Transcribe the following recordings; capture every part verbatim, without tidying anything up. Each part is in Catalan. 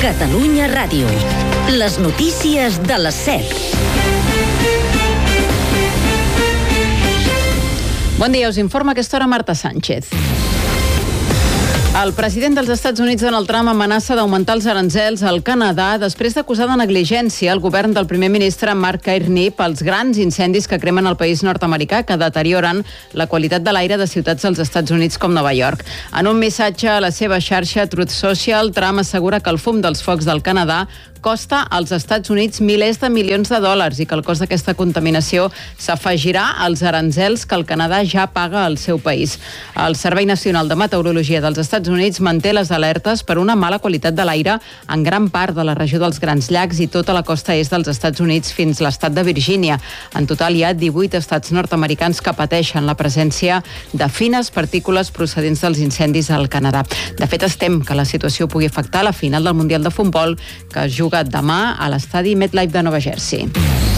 Catalunya Ràdio. Les notícies de les set. Bon dia, us informa a aquesta hora Marta Sánchez. El president dels Estats Units, Donald Trump, amenaça d'augmentar els aranzels al Canadà després d'acusar de negligència el govern del primer ministre Mark Carney pels grans incendis que cremen el país nord-americà que deterioren la qualitat de l'aire de ciutats dels Estats Units com Nova York. En un missatge a la seva xarxa Truth Social, Trump assegura que el fum dels focs del Canadà costa als Estats Units milers de milions de dòlars i que el cost d'aquesta contaminació s'afegirà als aranzels que el Canadà ja paga al seu país. El Servei Nacional de Meteorologia dels Estats Units manté les alertes per una mala qualitat de l'aire en gran part de la regió dels Grans Llacs i tota la costa est dels Estats Units fins l'estat de Virgínia. En total hi ha divuit estats nord-americans que pateixen la presència de fines partícules procedents dels incendis al Canadà. De fet, es tem que la situació pugui afectar la final del Mundial de Futbol que es juga demà a l'estadi MetLife de Nova Jersey.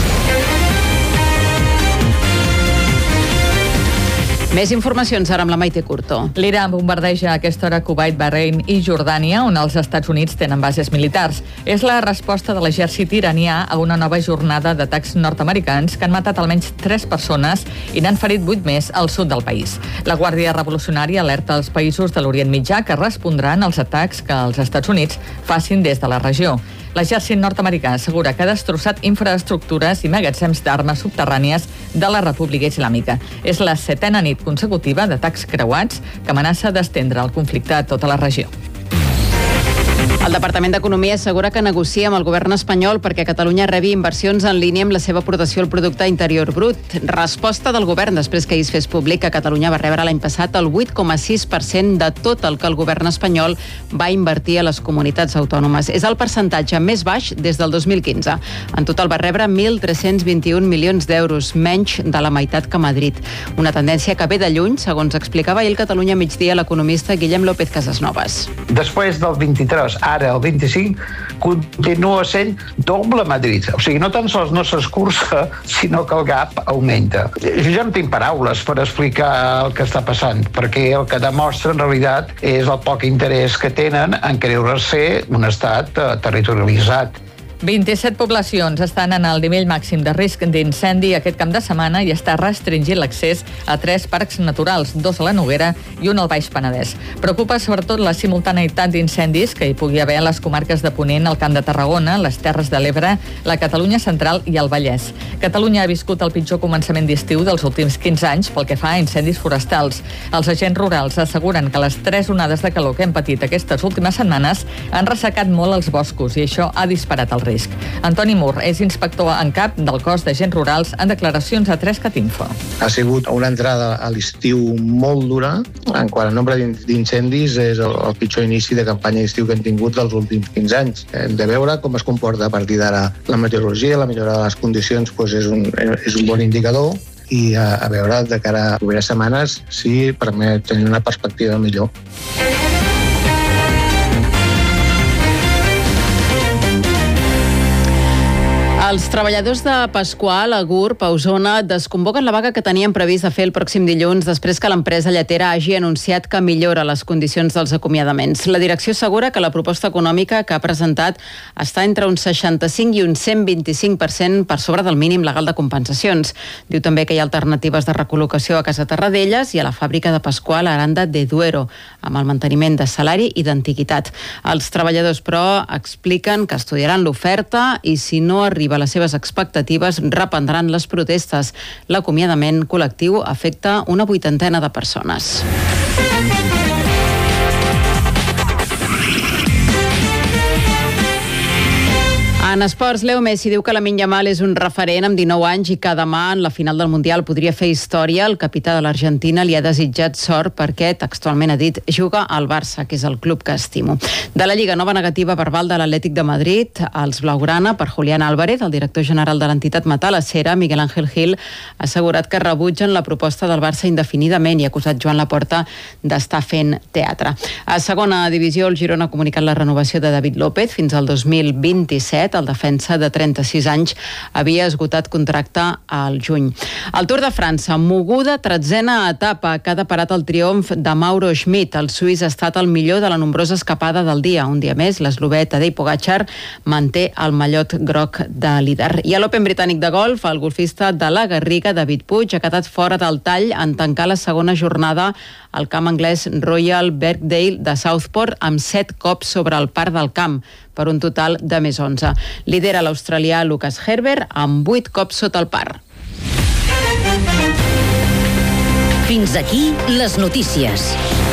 Més informacions ara amb la Maite Curto. L'Iran bombardeja a aquesta hora Kuwait, Bahrein i Jordània, on els Estats Units tenen bases militars. És la resposta de l'exèrcit iranià a una nova jornada d'atacs nord-americans que han matat almenys tres persones i n'han ferit vuit més al sud del país. La Guàrdia Revolucionària alerta als països de l'Orient Mitjà que respondran als atacs que els Estats Units facin des de la regió. L'exèrcit nord-americà assegura que ha destrossat infraestructures i magatzems d'armes subterrànies de la República Islàmica. És la setena nit consecutiva d'atacs creuats que amenaça d'estendre el conflicte a tota la regió. El Departament d'Economia assegura que negocia amb el govern espanyol perquè Catalunya rebi inversions en línia amb la seva aportació al producte interior brut. Resposta del govern després que ahir es fes públic que Catalunya va rebre l'any passat el vuit coma sis per cent de tot el que el govern espanyol va invertir a les comunitats autònomes. És el percentatge més baix des del dos mil quinze. En total va rebre mil tres-cents vint-i-un milions d'euros, menys de la meitat que Madrid. Una tendència que ve de lluny, segons explicava ahir el Catalunya Migdia l'economista Guillem López Casasnovas. Després del vint-i-tres, ara el vint-i-cinc, continua sent doble Madrid. O sigui, no tan sols no s'escurça, sinó que el gap augmenta. Jo ja no tinc paraules per explicar el que està passant, perquè el que demostra en realitat és el poc interès que tenen en creure-se un estat territorialitzat. vint-i-set poblacions estan en el nivell màxim de risc d'incendi aquest cap de setmana i està restringit l'accés a tres parcs naturals, dos a la Noguera i un al Baix Penedès. Preocupa sobretot la simultaneïtat d'incendis que hi pugui haver a les comarques de Ponent, el Camp de Tarragona, les Terres de l'Ebre, la Catalunya Central i el Vallès. Catalunya ha viscut el pitjor començament d'estiu dels últims quinze anys pel que fa a incendis forestals. Els agents rurals asseguren que les tres onades de calor que hem patit aquestes últimes setmanes han ressecat molt els boscos i això ha disparat el risc. Antoni Mur és inspector en cap del cos d'agents rurals en declaracions a tres cat info. Ha sigut una entrada a l'estiu molt dura. En quant a nombre d'incendis, és el, el pitjor inici de campanya d'estiu que hem tingut dels últims quinze anys. Hem de veure com es comporta a partir d'ara la meteorologia, la millora de les condicions doncs és, un, és un bon indicador i a, a veure de cara a les properes setmanes si permet tenir una perspectiva millor. Els treballadors de Pasqual, a Gurb, a Osona, desconvoquen la vaga que tenien previst de fer el pròxim dilluns després que l'empresa lletera hagi anunciat que millora les condicions dels acomiadaments. La direcció assegura que la proposta econòmica que ha presentat està entre un seixanta-cinc i un cent vint-i-cinc per cent per sobre del mínim legal de compensacions. Diu també que hi ha alternatives de recol·locació a Casa Terradellas i a la fàbrica de Pasqual a Aranda de Duero, amb el manteniment de salari i d'antiguitat. Els treballadors, però, expliquen que estudiaran l'oferta i si no arriba les seves expectatives reprendran les protestes. L'acomiadament col·lectiu afecta una vuitantena de persones. En esports, Leo Messi diu que Lamine Yamal és un referent amb dinou anys i que demà en la final del Mundial podria fer història. El capità de l'Argentina li ha desitjat sort perquè, textualment ha dit, juga al Barça, que és el club que estimo. De la Lliga, nova negativa verbal de l'Atlètic de Madrid als Blaugrana per Julián Álvarez. El director general de l'entitat Matalasera, Miguel Ángel Gil, ha assegurat que rebutgen la proposta del Barça indefinidament i ha acusat Joan Laporta d'estar fent teatre. A segona divisió, el Girona ha comunicat la renovació de David López fins al dos mil vint-i-set. El defensa de trenta-sis anys havia esgotat contracte al juny. El Tour de França, moguda tretzena etapa, que ha deparat el triomf de Mauro Schmid. El suís ha estat el millor de la nombrosa escapada del dia. Un dia més, l'eslovè Tadej Pogačar manté el mallot groc de líder. I a l'Open britànic de golf, el golfista de la Garriga, David Puig, ha quedat fora del tall en tancar la segona jornada al camp anglès Royal Birkdale de Southport amb set cops sobre el par del camp, per un total de més onze. Lidera l'australià Lucas Herbert amb vuit cops sota el par. Fins aquí les notícies.